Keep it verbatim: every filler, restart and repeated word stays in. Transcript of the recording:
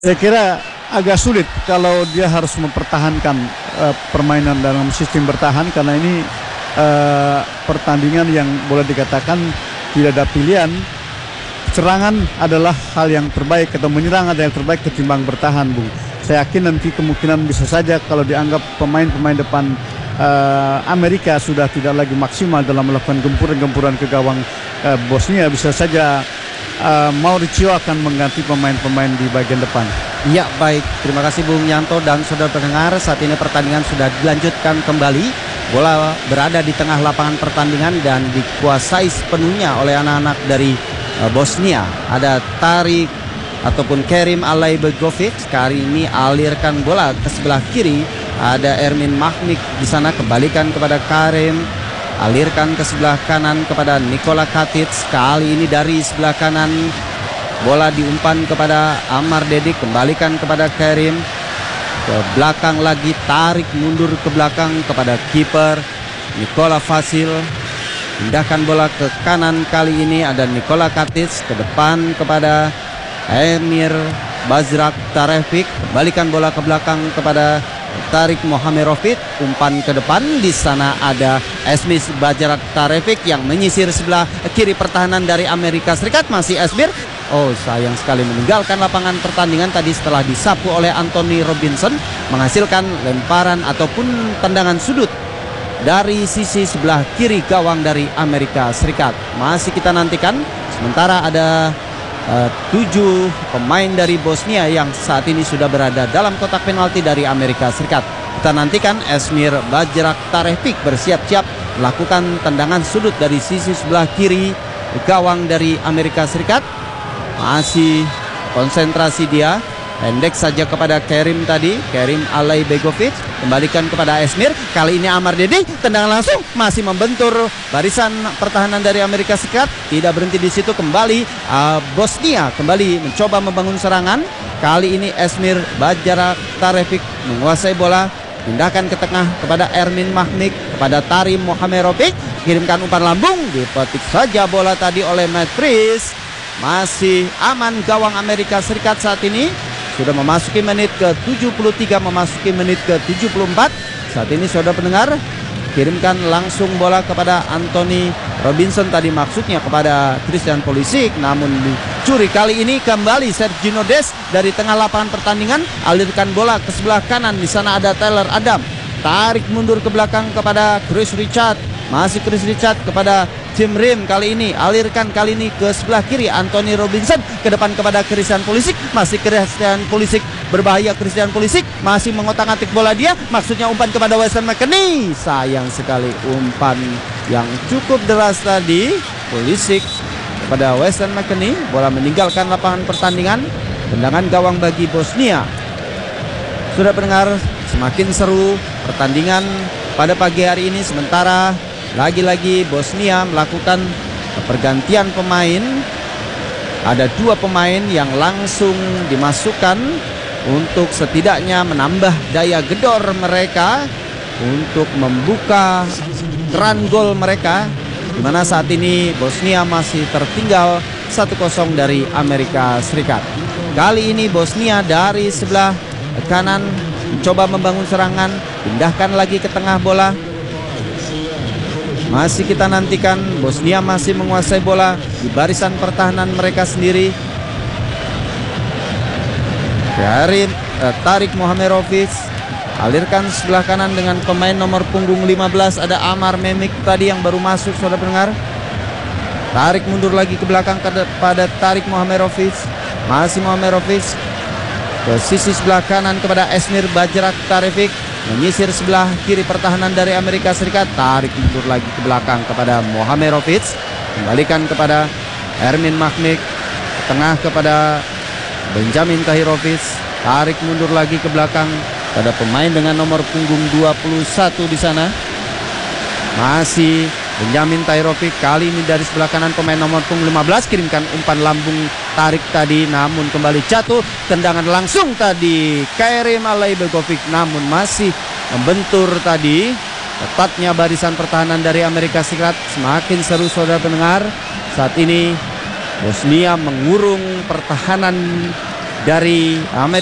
Saya kira agak sulit kalau dia harus mempertahankan uh, permainan dalam sistem bertahan, karena ini uh, pertandingan yang boleh dikatakan tidak ada pilihan. Serangan adalah hal yang terbaik atau menyerang adalah yang terbaik ketimbang bertahan, Bung. Saya yakin nanti kemungkinan bisa saja kalau dianggap pemain-pemain depan uh, Amerika sudah tidak lagi maksimal dalam melakukan gempuran-gempuran ke gawang uh, Bosnia, bisa saja Uh, Mauricio akan mengganti pemain-pemain di bagian depan. Ya, baik, terima kasih Bung Yanto dan saudara pendengar. Saat ini pertandingan sudah dilanjutkan kembali. Bola berada di tengah lapangan pertandingan dan dikuasai sepenuhnya oleh anak-anak dari uh, Bosnia. Ada Tarik ataupun Kerim Alaibegovic. Kali ini alirkan bola ke sebelah kiri. Ada Ermin Mahmik di sana, kembalikan kepada Karim. Alirkan ke sebelah kanan kepada Nikola Katic. Kali ini dari sebelah kanan bola diumpan kepada Amar Dedik. Kembalikan kepada Kerim. Ke belakang lagi, tarik mundur ke belakang kepada kiper Nikola Vasil. Pindahkan bola ke kanan, kali ini ada Nikola Katic. Ke depan kepada Emir Bazrak Tarefic. Kembalikan bola ke belakang kepada Tarik Mohamerovic. Umpan ke depan, di sana ada Esmir Bazrak Tarefic yang menyisir sebelah kiri pertahanan dari Amerika Serikat. Masih Esmir, oh sayang sekali meninggalkan lapangan pertandingan tadi setelah disapu oleh Anthony Robinson, menghasilkan lemparan ataupun tendangan sudut dari sisi sebelah kiri gawang dari Amerika Serikat. Masih kita nantikan, sementara ada Uh, tujuh pemain dari Bosnia yang saat ini sudah berada dalam kotak penalti dari Amerika Serikat. Kita nantikan Esmir Bazrak Tarefic bersiap-siap melakukan tendangan sudut dari sisi sebelah kiri gawang dari Amerika Serikat. Masih konsentrasi dia, pendek saja kepada Kerim tadi, Kerim Alaibegovic. Kembalikan kepada Esmir. Kali ini Amar Dedik, tendangan langsung, masih membentur barisan pertahanan dari Amerika Serikat. Tidak berhenti di situ, kembali uh, Bosnia kembali mencoba membangun serangan. Kali ini Esmir Bazrak Tarefic menguasai bola. Pindahkan ke tengah kepada Ermin Mahmik, kepada Tarim Mohamerovic. Kirimkan umpan lambung, dipetik saja bola tadi oleh Matt Priest. Masih aman gawang Amerika Serikat saat ini. Sudah memasuki menit ke tujuh puluh tiga, memasuki menit ke tujuh puluh empat. Saat ini saudara pendengar, kirimkan langsung bola kepada Anthony Robinson, tadi maksudnya kepada Christian Pulisic, namun dicuri. Kali ini kembali Sergio Dest dari tengah lapangan pertandingan, alirkan bola ke sebelah kanan. Di sana ada Tyler Adam, tarik mundur ke belakang kepada Chris Richard. Masih Chris Richard kepada Tim Rim, kali ini alirkan kali ini ke sebelah kiri Anthony Robinson, ke depan kepada Christian Pulisic. Masih Christian Pulisic, berbahaya Christian Pulisic, masih mengotak-atik bola dia, maksudnya umpan kepada Weston McKennie. Sayang sekali umpan yang cukup deras tadi Pulisic kepada Weston McKennie. Bola meninggalkan lapangan pertandingan. Tendangan gawang bagi Bosnia. Sudah pendengar, semakin seru pertandingan pada pagi hari ini. Sementara lagi-lagi Bosnia melakukan pergantian pemain. Ada dua pemain yang langsung dimasukkan untuk setidaknya menambah daya gedor mereka untuk membuka keran gol mereka, di mana saat ini Bosnia masih tertinggal satu kosong dari Amerika Serikat. Kali ini Bosnia dari sebelah kanan mencoba membangun serangan, pindahkan lagi ke tengah bola. Masih kita nantikan, Bosnia masih menguasai bola di barisan pertahanan mereka sendiri. Karim eh, Tarik Mohamerovic alirkan sebelah kanan dengan pemain nomor punggung lima belas, ada Amar Memik tadi yang baru masuk, saudara pendengar. Tarik mundur lagi ke belakang kepada Tarik Mohamerovic. Masih Mohamerovic ke sisi sebelah kanan kepada Esmir Bazrak Tarefic, menyisir sebelah kiri pertahanan dari Amerika Serikat. Tarik mundur lagi ke belakang kepada Mohamerovic. Kembalikan kepada Ermin Mahmik, ke tengah kepada Benjamin Tahirovic. Tarik mundur lagi ke belakang pada pemain dengan nomor punggung dua puluh satu di sana. Masih Benjamin Tahirovic, kali ini dari sebelah kanan pemain nomor punggung lima belas. Kirimkan umpan lambung, tarik tadi, namun kembali jatuh. Tendangan langsung tadi Kerim Alaibegovic, namun masih membentur tadi ketatnya barisan pertahanan dari Amerika Serikat. Semakin seru, saudara pendengar. Saat ini Bosnia mengurung pertahanan dari Amerika